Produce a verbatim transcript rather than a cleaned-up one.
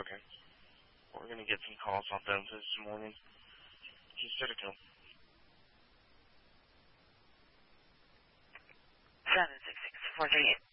Okay. We're going to get some calls off them this morning. Just set it to seven six six four three eight.